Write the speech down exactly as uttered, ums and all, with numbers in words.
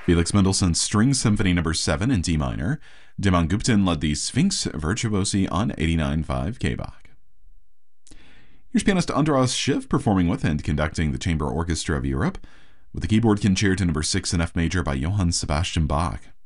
Felix Mendelssohn's String Symphony Number seven in D minor. Dhiman Guptan led the Sphinx Virtuosi on eighty-nine point five K-Bach. Here's pianist Andras Schiff performing with and conducting the Chamber Orchestra of Europe with the keyboard concerto number six in F major by Johann Sebastian Bach.